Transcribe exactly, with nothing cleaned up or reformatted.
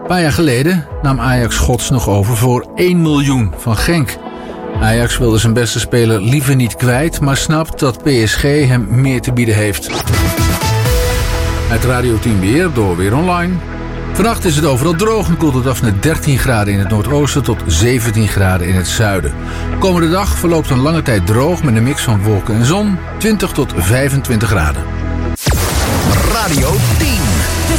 paar jaar geleden nam Ajax Schots nog over voor één miljoen van Genk. Ajax wilde zijn beste speler liever niet kwijt, maar snapt dat P S G hem meer te bieden heeft. Het radioteam weer door Weer Online. Vannacht is het overal droog en koelt het af naar dertien graden in het noordoosten tot zeventien graden in het zuiden. Komende dag verloopt een lange tijd droog met een mix van wolken en zon, twintig tot vijfentwintig graden. Radio tien.